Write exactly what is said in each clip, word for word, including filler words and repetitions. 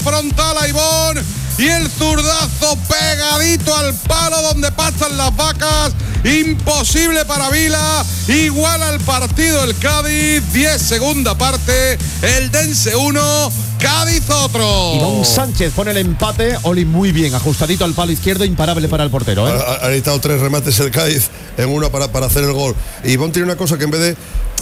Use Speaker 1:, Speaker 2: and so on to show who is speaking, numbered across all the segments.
Speaker 1: frontal a Ivón y el zurdazo pegadito al palo donde pasan las vacas. Imposible para Vila. Igual al partido el Cádiz. diez segunda parte. El Dense uno, Cádiz otro.
Speaker 2: Ivón Sánchez pone el empate. Oli muy bien, ajustadito al palo izquierdo, imparable para el portero, ¿eh?
Speaker 3: Ha, ha necesitado tres remates el Cádiz en uno para, para hacer el gol. Y Ivón tiene una cosa que en vez de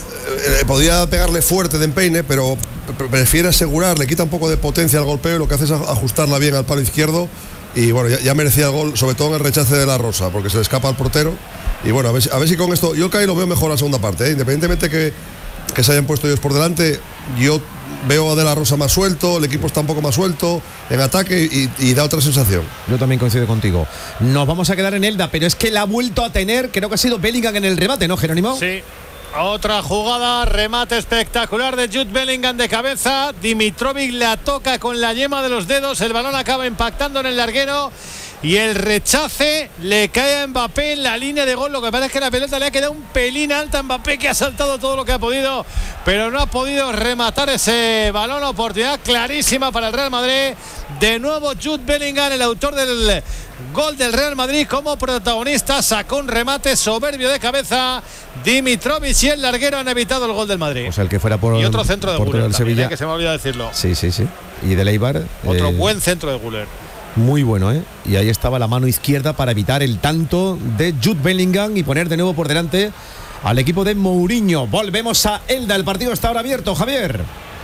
Speaker 3: eh, podía pegarle fuerte de empeine, pero prefiere asegurar, le quita un poco de potencia al golpeo y lo que hace es ajustarla bien al palo izquierdo. Y bueno, ya, ya merecía el gol, sobre todo en el rechace de la Rosa, porque se le escapa al portero. Y bueno, a ver, a ver si con esto, yo el Cádiz lo veo mejor en la segunda parte, ¿eh? Independientemente que, que se hayan puesto ellos por delante, yo veo a De la Rosa más suelto, el equipo está un poco más suelto en ataque y, y da otra sensación.
Speaker 2: Yo también coincido contigo. Nos vamos a quedar en Elda, pero es que la ha vuelto a tener, creo que ha sido Bellingham en el remate, ¿no, Jerónimo?
Speaker 4: Sí. Otra jugada, remate espectacular de Jude Bellingham de cabeza. Dimitrovic la toca con la yema de los dedos. El balón acaba impactando en el larguero y el rechace le cae a Mbappé en la línea de gol. Lo que pasa es que la pelota le ha quedado un pelín alta a Mbappé, que ha saltado todo lo que ha podido, pero no ha podido rematar ese balón. Oportunidad clarísima para el Real Madrid. De nuevo Jude Bellingham, el autor del gol del Real Madrid, como protagonista. Sacó un remate soberbio de cabeza. Dimitrovic y el larguero han evitado el gol del Madrid.
Speaker 2: O sea, el que fuera por
Speaker 4: y otro centro de Güler
Speaker 2: del Sevilla,
Speaker 4: que se me olvidó decirlo.
Speaker 2: Sí, sí, sí. Y de Eibar.
Speaker 4: Otro
Speaker 2: eh,
Speaker 4: buen centro de Güler.
Speaker 2: Muy bueno, ¿eh? Y ahí estaba la mano izquierda para evitar el tanto de Jude Bellingham y poner de nuevo por delante al equipo de Mourinho. Volvemos a Elda. El partido está ahora abierto, Javier.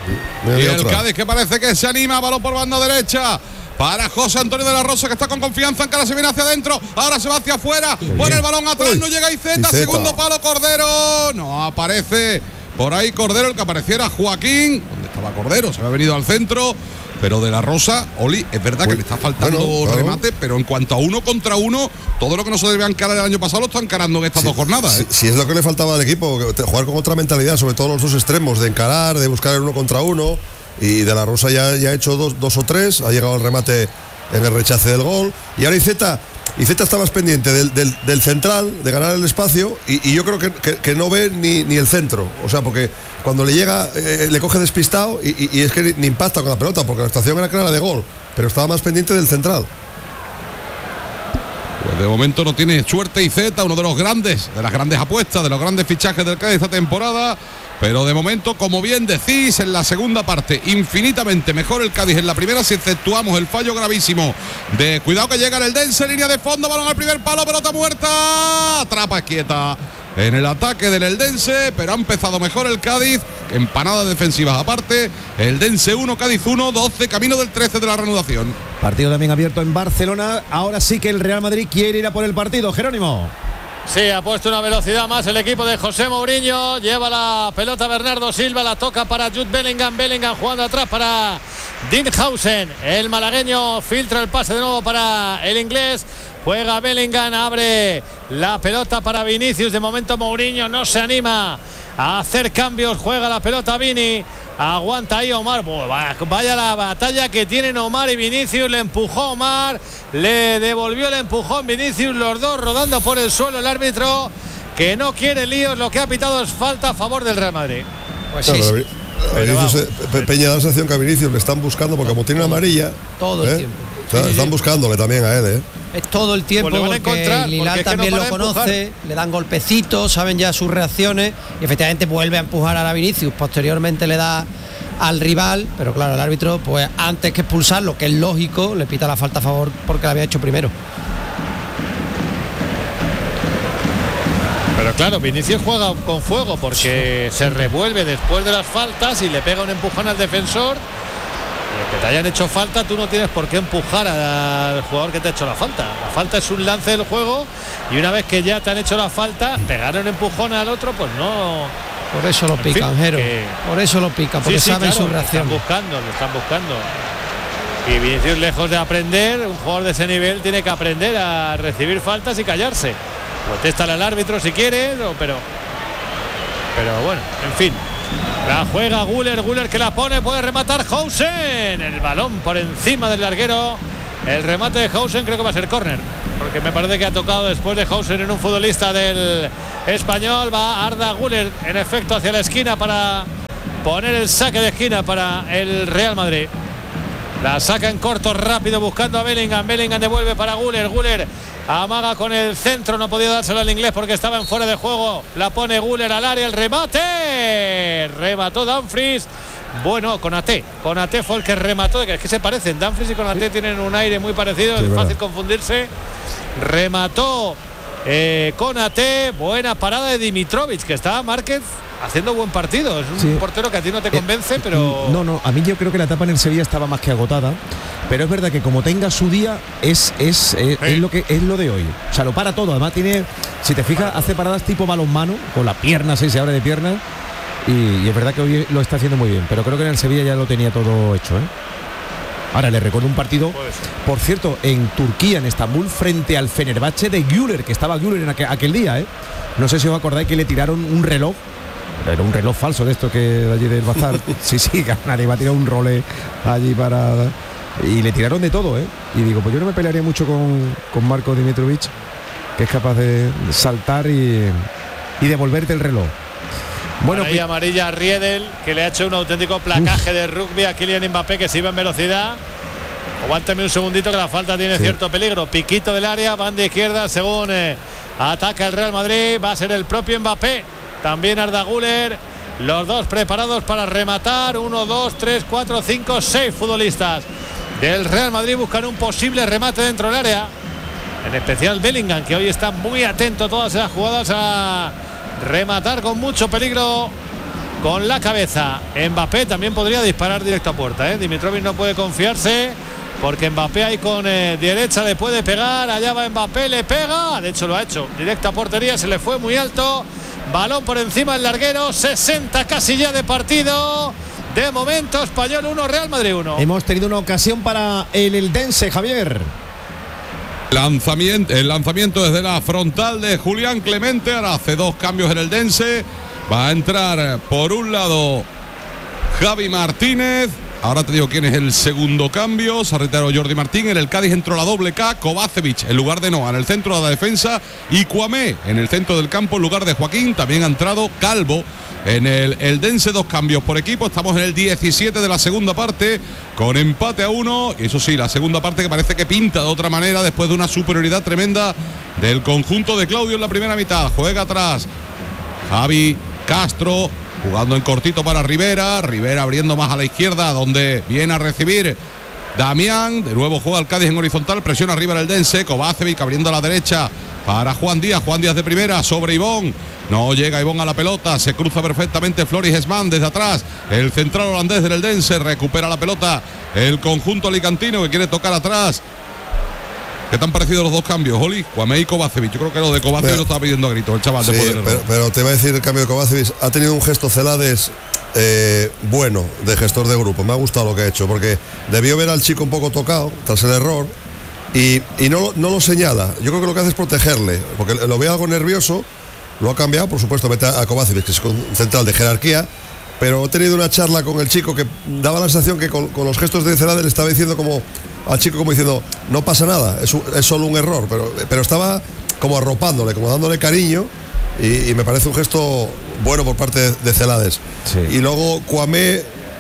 Speaker 1: Y el Cádiz, que parece que se anima. Balón por banda derecha para José Antonio de la Rosa, que está con confianza. Encara se viene hacia adentro, ahora se va hacia afuera. Pone el balón atrás, Uy, no llega Iceta. Segundo palo, Cordero. No aparece por ahí Cordero, el que apareciera Joaquín. ¿Dónde estaba Cordero? Se había venido al centro. Pero de la Rosa, Oli, es verdad Uy, que le está faltando bueno, claro. remate, pero en cuanto a uno contra uno, todo lo que no se debía encarar el año pasado lo está encarando en estas sí, dos jornadas. ¿eh?
Speaker 3: Sí, sí, es lo que le faltaba al equipo, jugar con otra mentalidad, sobre todo los dos extremos, de encarar, de buscar el uno contra uno. Y de la Rosa ya, ya ha hecho dos, dos o tres, ha llegado el remate en el rechace del gol. Y ahora Iceta, Iceta está más pendiente del, del, del central, de ganar el espacio, y, y yo creo que, que, que no ve ni, ni el centro. O sea, porque cuando le llega, eh, le coge despistado y, y, y es que ni, ni impacta con la pelota, porque la estación era clara de gol, pero estaba más pendiente del central.
Speaker 1: Pues de momento no tiene suerte Iceta, uno de los grandes, de las grandes apuestas, de los grandes fichajes del Cádiz esta temporada. Pero de momento, como bien decís, en la segunda parte, infinitamente mejor el Cádiz. En la primera, si exceptuamos el fallo gravísimo de cuidado que llega el Eldense, línea de fondo, balón al primer palo, pelota muerta, atrapa quieta en el ataque del Eldense, pero ha empezado mejor el Cádiz. Empanadas defensivas aparte. Eldense uno, Cádiz uno, doce, camino del trece de la reanudación.
Speaker 2: Partido también abierto en Barcelona. Ahora sí que el Real Madrid quiere ir a por el partido, Jerónimo.
Speaker 4: Sí, ha puesto una velocidad más el equipo de José Mourinho. Lleva la pelota Bernardo Silva, la toca para Jude Bellingham. Bellingham jugando atrás para Dinhausen. El malagueño filtra el pase de nuevo para el inglés. Juega Bellingham, abre la pelota para Vinicius. De momento Mourinho no se anima a hacer cambios. Juega la pelota Vini. Aguanta ahí Omar. Vaya la batalla que tienen Omar y Vinicius. Le empujó Omar, le devolvió el empujón Vinicius, los dos rodando por el suelo. El árbitro, que no quiere líos, lo que ha pitado es falta a favor del Real Madrid.
Speaker 3: Pues sí, sí. A Vinicius, Peña da la sensación que a Vinicius le están buscando, porque como tiene una amarilla
Speaker 5: todo el
Speaker 3: ¿eh?
Speaker 5: tiempo.
Speaker 3: O sea, están buscándole también a él, ¿eh?
Speaker 5: Es todo el tiempo, pues porque Lilal también no lo conoce, empujar. Le dan golpecitos, saben ya sus reacciones y efectivamente vuelve a empujar a la Vinicius. Posteriormente le da al rival, pero claro, el árbitro, pues antes que expulsarlo, que es lógico, le pita la falta a favor porque la había hecho primero.
Speaker 4: Pero claro, Vinicius juega con fuego porque se revuelve después de las faltas y le pega un empujón al defensor. Que te hayan hecho falta, tú no tienes por qué empujar al jugador que te ha hecho la falta. La falta es un lance del juego y una vez que ya te han hecho la falta, pegar un empujón al otro, pues no.
Speaker 5: Por eso lo pican, Jero. Que... Por eso lo pican, porque sí, sí, saben claro, su reacción.
Speaker 4: Lo están buscando, lo están buscando. Y Vinicius, lejos de aprender, un jugador de ese nivel tiene que aprender a recibir faltas y callarse. Protéstale al árbitro si quieres, pero. Pero bueno, en fin. La juega Güler, Güler que la pone, puede rematar Hausen. El balón por encima del larguero. El remate de Hausen creo que va a ser córner, porque me parece que ha tocado después de Hausen en un futbolista del Español. Va Arda Güler en efecto hacia la esquina para poner el saque de esquina para el Real Madrid. La saca en corto, rápido, buscando a Bellingham. Bellingham devuelve para Güler. Güler amaga con el centro, no podía dárselo al inglés porque estaba en fuera de juego. La pone Güler al área, el remate. Remató Dumfries. Bueno, Konaté. Konaté fue el que remató. Es que se parecen. Dumfries y Konaté sí. tienen un aire muy parecido. Sí, es fácil confundirse. Remató eh, Konaté. Buena parada de Dimitrovic, que estaba Márquez haciendo buen partido. Es un sí. portero que a ti no te convence, eh, pero...
Speaker 2: No, no, a mí yo creo que la etapa en el Sevilla estaba más que agotada. Pero es verdad que como tenga su día, es, es, es, sí. es, lo, que, es lo de hoy. O sea, lo para todo. Además tiene, si te fijas, hace paradas tipo balonmano, con las piernas, ¿sí? Se abre de piernas. Y, y es verdad que hoy lo está haciendo muy bien. Pero creo que en el Sevilla ya lo tenía todo hecho, ¿eh? Ahora le recuerdo un partido, por cierto, en Turquía, en Estambul, frente al Fenerbahce de Güler, que estaba Güler en aquel, aquel día, ¿eh? No sé si os acordáis que le tiraron un reloj. Era un reloj falso de esto que de allí del bazar. Sí, sí, nadie va a tirar un rolé allí para... Y le tiraron de todo, ¿eh? Y digo, pues yo no me pelearía mucho con, con Marko Dimitrovic, que es capaz de saltar y, y devolverte el reloj.
Speaker 4: Bueno, ahí amarilla a Riedel, que le ha hecho un auténtico placaje uf. de rugby a Kylian Mbappé, que se iba en velocidad. Aguántame un segundito que la falta tiene sí. cierto peligro. Piquito del área, banda izquierda, según eh, ataca el Real Madrid, va a ser el propio Mbappé. También Arda Güler, los dos preparados para rematar. Uno, dos, tres, cuatro, cinco, seis futbolistas del Real Madrid buscan un posible remate dentro del área. En especial Bellingham, que hoy está muy atento a todas esas jugadas a rematar con mucho peligro con la cabeza. Mbappé también podría disparar directo a puerta, ¿eh? Dimitrovic no puede confiarse porque Mbappé ahí con eh, derecha le puede pegar. Allá va Mbappé, le pega. De hecho lo ha hecho. Directa a portería, se le fue muy alto. Balón por encima del larguero. sesenta casi ya de partido. De momento, Español uno, Real Madrid uno.
Speaker 2: Hemos tenido una ocasión para el Eldense, Javier.
Speaker 1: Lanzamiento, el lanzamiento desde la frontal de Julián Clemente. Ahora hace dos cambios en el Eldense. Va a entrar por un lado Javi Martínez. Ahora te digo quién es el segundo cambio. Se retiró Jordi Martín. En el Cádiz entró la doble K. Kovacevic en lugar de Noah en el centro de la defensa. Y Kouamé en el centro del campo en lugar de Joaquín. También ha entrado Calvo en el Eldense. Dos cambios por equipo. Estamos en el diecisiete de la segunda parte, con empate a uno. Y eso sí, la segunda parte que parece que pinta de otra manera después de una superioridad tremenda del conjunto de Claudio en la primera mitad. Juega atrás Javi Castro, jugando en cortito para Rivera. Rivera abriendo más a la izquierda, donde viene a recibir Damián. De nuevo juega el Cádiz en horizontal, presiona arriba el Eldense. Kovacevic abriendo a la derecha para Juan Díaz. Juan Díaz de primera sobre Ivón. No llega Ivón a la pelota. Se cruza perfectamente Floris Esman desde atrás. El central holandés del Eldense recupera la pelota. El conjunto alicantino que quiere tocar atrás. ¿Qué tan parecidos los dos cambios, Oli? Kouamé y Kovacevic. Yo creo que lo de Kovacevic lo estaba pidiendo a grito el chaval.
Speaker 3: Sí,
Speaker 1: de
Speaker 3: pero, pero te va a decir el cambio de Kovacevic. Ha tenido un gesto Celades eh, bueno de gestor de grupo. Me ha gustado lo que ha hecho, porque debió ver al chico un poco tocado tras el error y, y no, no lo señala. Yo creo que lo que hace es protegerle, porque lo ve algo nervioso. Lo ha cambiado, por supuesto, mete a Kovacevic, que es un central de jerarquía. Pero he tenido una charla con el chico que daba la sensación que con, con los gestos de Celades le estaba diciendo como al chico como diciendo, no pasa nada, es, un, es solo un error, pero, pero estaba como arropándole, como dándole cariño, y, y me parece un gesto bueno por parte de, de Celades. Sí. Y luego Kouamé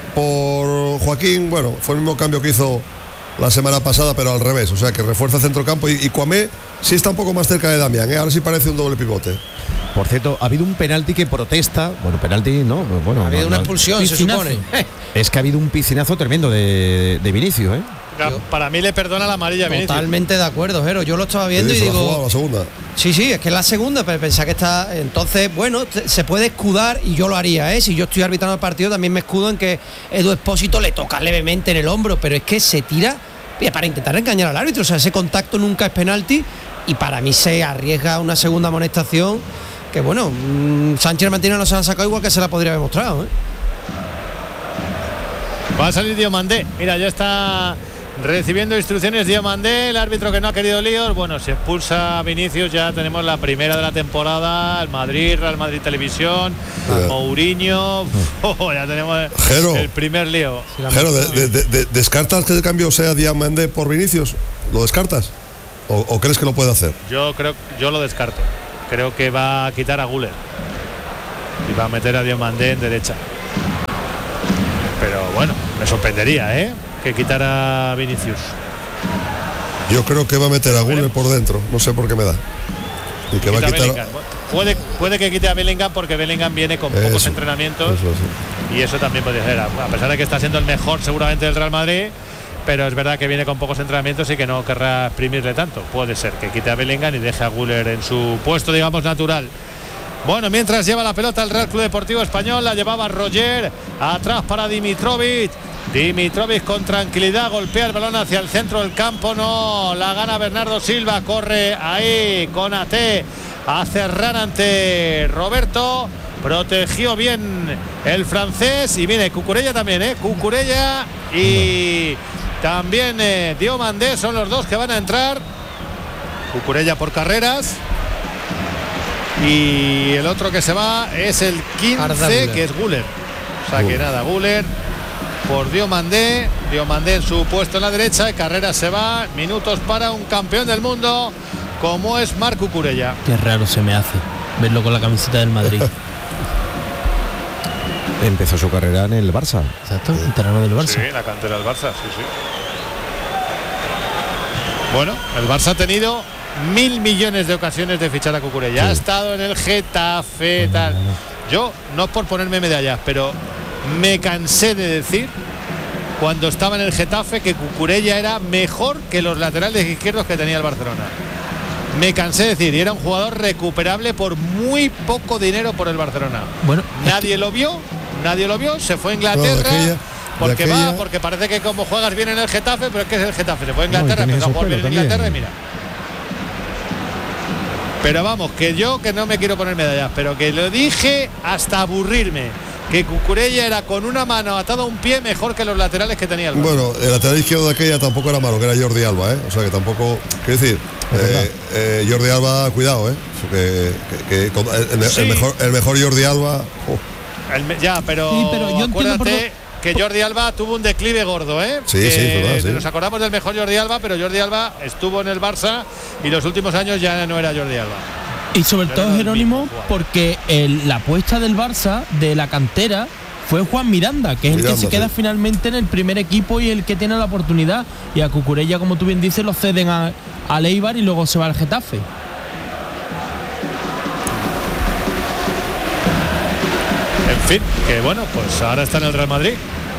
Speaker 3: por Joaquín, bueno, fue el mismo cambio que hizo la semana pasada, pero al revés, o sea que refuerza centrocampo, y, y Kouamé sí está un poco más cerca de Damián, ¿eh? Ahora sí parece un doble pivote.
Speaker 2: Por cierto, ha habido un penalti que protesta. Bueno, penalti no, bueno.
Speaker 5: Ha habido
Speaker 2: no,
Speaker 5: una
Speaker 2: no,
Speaker 5: expulsión, piscinazo. Se supone.
Speaker 2: Es que ha habido un piscinazo tremendo de, de Vinicius, ¿eh?
Speaker 4: Para mí le perdona la amarilla a Vinicius.
Speaker 5: Totalmente de acuerdo, Jero. Yo lo estaba viendo y digo.
Speaker 3: La, la segunda.
Speaker 5: Sí, sí, es que es la segunda, pero pensaba que está. Entonces, bueno, se puede escudar y yo lo haría, ¿eh? Si yo estoy arbitrando el partido, también me escudo en que Edu Expósito le toca levemente en el hombro, pero es que se tira para intentar engañar al árbitro. O sea, ese contacto nunca es penalti y para mí se arriesga una segunda amonestación. Que bueno, mmm, Sánchez Martínez no se la ha sacado igual que se la podría haber mostrado, ¿eh?
Speaker 4: Va a salir Diomandé. Mira, ya está recibiendo instrucciones Diomandé, el árbitro que no ha querido líos. Bueno, se expulsa a Vinicius, ya tenemos la primera de la temporada. El Madrid, Real Madrid Televisión, yeah. Mourinho. Oh, ya tenemos
Speaker 3: Jero,
Speaker 4: el primer lío.
Speaker 3: Jero, de, de, de, ¿descartas que el cambio sea Diomandé por Vinicius? ¿Lo descartas? ¿O, o crees que lo puede hacer?
Speaker 4: Yo creo, yo lo descarto. Creo que va a quitar a Güler y va a meter a Diomandé en derecha. Pero bueno, me sorprendería, ¿eh? que quitar a Vinicius.
Speaker 3: Yo creo que va a meter a Guller por dentro, no sé por qué me da. Y que va a quitar.
Speaker 4: Puede, puede que quite a Bellingham porque Bellingham viene con pocos eso, entrenamientos eso, sí. Y eso también puede ser, a pesar de que está siendo el mejor seguramente del Real Madrid, pero es verdad que viene con pocos entrenamientos y que no querrá exprimirle tanto. Puede ser que quite a Bellingham y deje a Guller en su puesto, digamos, natural. Bueno, mientras lleva la pelota el Real Club Deportivo Español, la llevaba Roger, atrás para Dimitrovic. Dimitrovic con tranquilidad golpea el balón hacia el centro del campo, no la gana Bernardo Silva, corre ahí con A T a cerrar ante Roberto, protegió bien el francés y viene Cucurella también, ¿eh? Cucurella y también eh, Diomandé son los dos que van a entrar. Cucurella por carreras. Y el otro que se va es el quince, que es Guller. O sea que nada, Guller por Diomandé. Diomandé en su puesto en la derecha. Y Carreras se va. Minutos para un campeón del mundo como es Marc Cucurella.
Speaker 6: Qué raro se me hace verlo con la camiseta del Madrid.
Speaker 2: Empezó su carrera en el Barça.
Speaker 6: Exacto, el terreno del Barça.
Speaker 4: Sí, la cantera del Barça, sí, sí. Bueno, el Barça ha tenido mil millones de ocasiones de fichar a Cucurella. Sí. Ha estado en el Getafe, tal. No, no, no. Yo, no es por ponerme medallas, pero me cansé de decir cuando estaba en el Getafe que Cucurella era mejor que los laterales izquierdos que tenía el Barcelona. Me cansé de decir, y era un jugador recuperable por muy poco dinero por el Barcelona. Bueno, nadie es que... lo vio, nadie lo vio, se fue a Inglaterra. No, aquella, porque aquella... va, porque parece que como juegas bien en el Getafe, pero es que es el Getafe. Se fue a Inglaterra, no, empezó a jugar bien en Inglaterra y mira. Pero vamos, que yo que no me quiero poner medallas, pero que lo dije hasta aburrirme, que Cucurella era con una mano atada a un pie mejor que los laterales que tenía el Barça.
Speaker 3: Bueno, el lateral izquierdo de aquella tampoco era malo, que era Jordi Alba, ¿eh? O sea que tampoco, quiero decir, eh, eh, Jordi Alba, cuidado, ¿eh? Que, que, que el, el, sí. el, mejor, el mejor Jordi Alba. Oh.
Speaker 4: El, ya, pero, sí, pero yo acuérdate que Jordi Alba tuvo un declive gordo, ¿eh?
Speaker 3: Sí,
Speaker 4: que
Speaker 3: sí, verdad, sí.
Speaker 4: Nos acordamos del mejor Jordi Alba, pero Jordi Alba estuvo en el Barça y los últimos años ya no era Jordi Alba.
Speaker 6: Y sobre todo, Jerónimo, porque el, la apuesta del Barça, de la cantera, fue Juan Miranda, que es Miranda, el que se queda sí. finalmente en el primer equipo y el que tiene la oportunidad. Y a Cucurella, como tú bien dices, lo ceden a, a Eibar y luego se va al Getafe.
Speaker 4: En fin, que bueno, pues ahora está en el Real Madrid.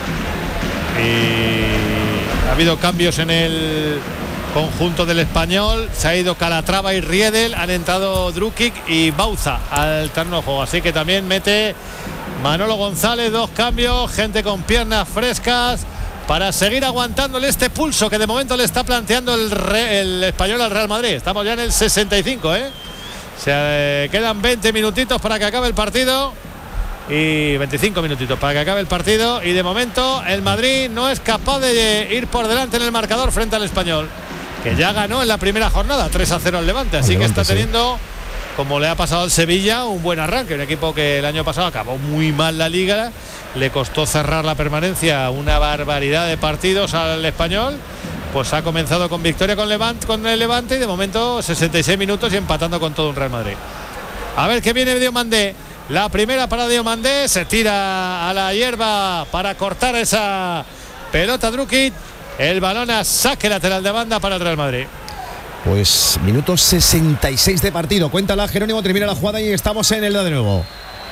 Speaker 4: Y ha habido cambios en el conjunto del Español. Se ha ido Calatrava y Riedel, han entrado Drukic y Bauza al terreno de juego, así que también mete Manolo González. Dos cambios, gente con piernas frescas para seguir aguantándole este pulso que de momento le está planteando el, re, el Español al Real Madrid. Estamos ya en el sesenta y cinco, ¿eh? Se eh, quedan veinte minutitos para que acabe el partido. Y veinticinco minutitos para que acabe el partido. Y de momento el Madrid no es capaz de ir por delante en el marcador frente al Español, que ya ganó en la primera jornada tres a cero al Levante. Así Levante, que está teniendo, sí. como le ha pasado al Sevilla, un buen arranque. Un equipo que el año pasado acabó muy mal la Liga. Le costó cerrar la permanencia una barbaridad de partidos al Español. Pues ha comenzado con victoria con, Levante, con el Levante y de momento sesenta y seis minutos y empatando con todo un Real Madrid. A ver qué viene Diomandé. La primera para Diomandé, se tira a la hierba para cortar esa pelota Drukic. El balón a saque lateral de banda para el Real Madrid.
Speaker 2: Pues minutos sesenta y seis de partido. Cuéntala, Jerónimo, termina la jugada y estamos en el de nuevo.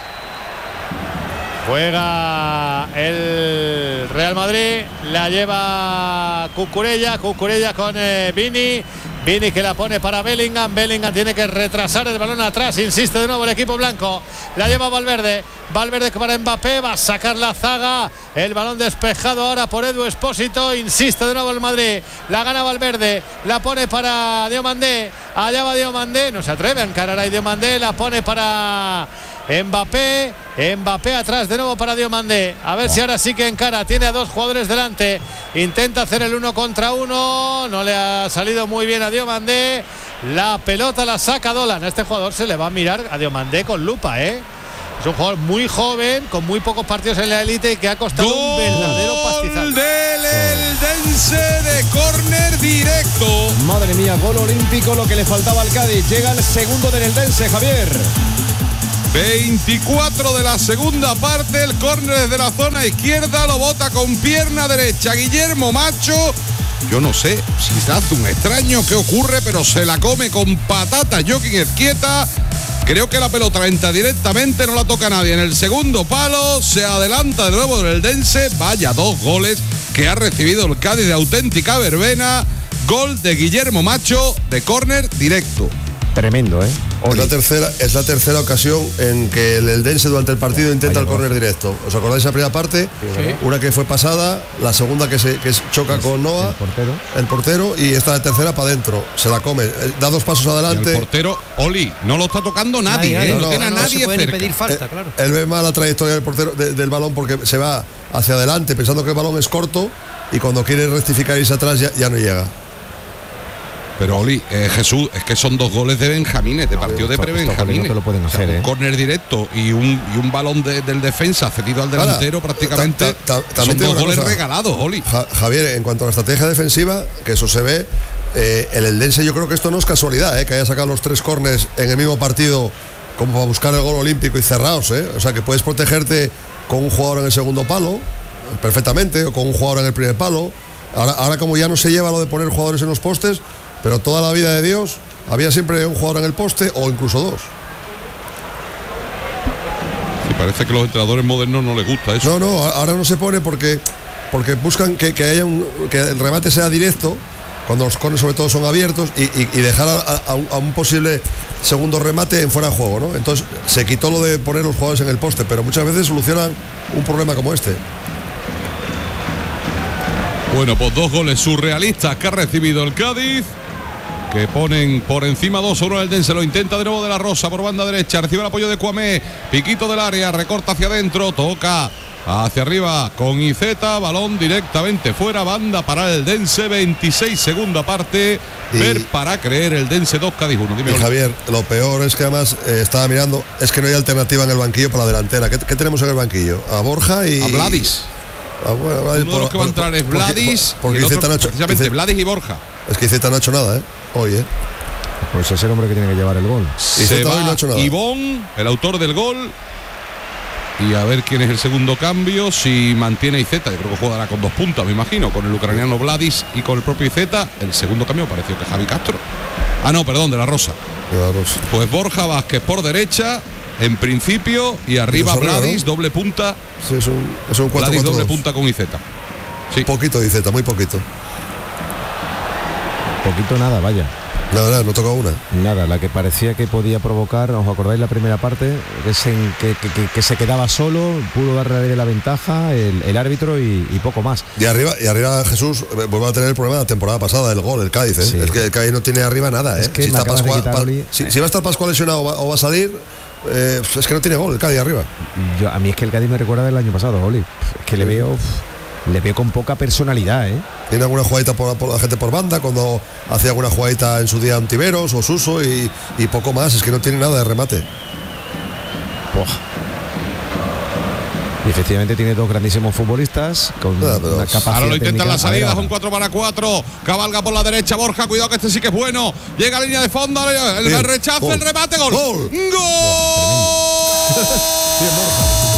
Speaker 4: Juega el Real Madrid, la lleva Cucurella, Cucurella con eh, Vini. Vini que la pone para Bellingham. Bellingham tiene que retrasar el balón atrás. Insiste de nuevo el equipo blanco. La lleva Valverde. Valverde para Mbappé. Va a sacar la zaga. El balón despejado ahora por Edu Expósito. Insiste de nuevo el Madrid. La gana Valverde. La pone para Diomandé. Allá va Diomandé. No se atreve a encarar a Diomandé. La pone para Mbappé. Mbappé atrás de nuevo para Diomandé. A ver si ahora sí que encara. Tiene a dos jugadores delante. Intenta hacer el uno contra uno. No le ha salido muy bien a Diomandé. La pelota la saca Dolan. A este jugador se le va a mirar a Diomandé con lupa, ¿eh? Es un jugador muy joven, con muy pocos partidos en la élite y que ha costado
Speaker 1: ¡Gol
Speaker 4: un verdadero pastizal!
Speaker 1: Del Eldense de córner directo.
Speaker 2: Madre mía, gol olímpico, lo que le faltaba al Cádiz. Llega el segundo del Eldense, Javier.
Speaker 1: veinticuatro de la segunda parte, el córner desde la zona izquierda, lo bota con pierna derecha Guillermo Macho. Yo no sé si se hace un extraño, qué ocurre, pero se la come con patata Joaquín Ezquieta. Creo que la pelota entra directamente, no la toca nadie. En el segundo palo se adelanta de nuevo el Eldense. Vaya dos goles que ha recibido el Cádiz de auténtica verbena. Gol de Guillermo Macho de córner directo.
Speaker 2: Tremendo, ¿eh?
Speaker 3: Es la, tercera, es la tercera ocasión en que el Eldense durante el partido intenta el córner directo. ¿Os acordáis de la primera parte? Sí. Una que fue pasada, la segunda que se que choca con Noah, el portero. el portero, y esta la tercera para adentro. Se la come, da dos pasos adelante.
Speaker 1: Y el portero, Oli, no lo está tocando nadie, nadie ¿eh? no, no, tiene a no, nadie
Speaker 5: no se
Speaker 1: cerca.
Speaker 5: pedir falta, claro.
Speaker 3: Él ve mal la trayectoria del portero de, del balón porque se va hacia adelante pensando que el balón es corto y cuando quiere rectificar irse atrás ya, ya no llega.
Speaker 1: Pero Oli, eh, Jesús, es que son dos goles de Benjamines, de partido de pre-Benjamines.
Speaker 2: No lo pueden hacer,
Speaker 1: o sea,
Speaker 2: ¿eh?
Speaker 1: Un córner directo y un, y un balón de, del defensa cedido al delantero. Ahora, prácticamente ta, ta, ta, son dos goles cosa, regalados, Oli.
Speaker 3: Ja, Javier, en cuanto a la estrategia defensiva, que eso se ve, eh, el Eldense, yo creo que esto no es casualidad, eh, que haya sacado los tres córners en el mismo partido como para buscar el gol olímpico y cerrados, eh. O sea, que puedes protegerte con un jugador en el segundo palo, perfectamente, o con un jugador en el primer palo. Ahora, ahora como ya no se lleva lo de poner jugadores en los postes, pero toda la vida de Dios había siempre un jugador en el poste o incluso dos.
Speaker 1: Sí, parece que a los entrenadores modernos no les gusta eso.
Speaker 3: No, no, ahora no se pone porque, porque buscan que, que, haya un, que el remate sea directo, cuando los corners sobre todo son abiertos, y, y, y dejar a, a, a un posible segundo remate en fuera de juego, ¿no? Entonces se quitó lo de poner los jugadores en el poste, pero muchas veces solucionan un problema como este.
Speaker 1: Bueno, pues dos goles surrealistas que ha recibido el Cádiz, que ponen por encima dos a uno el Eldense. Lo intenta de nuevo de la Rosa por banda derecha, recibe el apoyo de Cuamé, piquito del área, recorta hacia adentro, toca hacia arriba con Iceta, balón directamente fuera, banda para el Eldense, veintiséis segunda parte, y ver para creer, el Eldense dos, Cádiz uno. Dime,
Speaker 3: y Javier, lo peor es que además eh, estaba mirando, es que no hay alternativa en el banquillo para la delantera. ¿Qué, qué tenemos en el banquillo? A Borja y...
Speaker 1: A Vladis.
Speaker 3: Ah, bueno, Vladis
Speaker 1: Uno de los que va a entrar es Vladis,
Speaker 3: porque, porque Iceta no ha hecho,
Speaker 1: precisamente Vladis y Borja.
Speaker 3: Es que Iceta no ha hecho nada, ¿eh? Hoy, ¿eh?
Speaker 2: Pues es el hombre que tiene que llevar el gol.
Speaker 1: Se va no ha hecho nada. Ivón, el autor del gol. Y a ver quién es el segundo cambio, si mantiene Iceta. Yo creo que jugará con dos puntas, me imagino, con el ucraniano Vladis y con el propio Iceta. El segundo cambio pareció que Javi Castro. Ah, no, perdón, de la Rosa.
Speaker 3: De la Rosa.
Speaker 1: Pues Borja Vázquez por derecha, en principio, y arriba Vladis, ¿no? Doble punta.
Speaker 3: Sí, es un, es un cuatro,
Speaker 1: Vladis
Speaker 3: cuatro,
Speaker 1: doble
Speaker 3: dos.
Speaker 1: punta con Iceta. Sí.
Speaker 3: Poquito de Iceta, muy poquito.
Speaker 2: Poquito nada, vaya.
Speaker 3: Nada, nada, no tocó una.
Speaker 2: Nada, la que parecía que podía provocar, ¿os acordáis la primera parte? Es en que, que, que, que se quedaba solo, pudo darle la ventaja el, el árbitro y, y poco más.
Speaker 3: Y arriba, y arriba Jesús vuelve a tener el problema de la temporada pasada, el gol, el Cádiz, ¿eh? Sí. Es que el Cádiz no tiene arriba nada, ¿eh?
Speaker 2: Es que
Speaker 3: si, está Pascual,
Speaker 2: quitar,
Speaker 3: pa, si, si va a estar Pascual lesionado o va, o va a salir, eh, es que no tiene gol el Cádiz arriba.
Speaker 2: Yo, a mí es que el Cádiz me recuerda del año pasado, Oli. Es que le veo... Le veo con poca personalidad, ¿eh?
Speaker 3: Tiene alguna jugadita por, por la gente por banda, cuando hacía alguna jugadita en su día Antiveros o Suso y, y poco más, es que no tiene nada de remate.
Speaker 2: Oh. Y efectivamente tiene dos grandísimos futbolistas con ah, una capacidad.
Speaker 1: Ahora lo intentan las salidas,
Speaker 2: ver,
Speaker 1: un cuatro para cuatro. Cabalga por la derecha Borja, cuidado que este sí que es bueno. Llega a línea de fondo, el, el rechazo, el remate, gol. ¡Gol! ¡Gol! ¡Gol!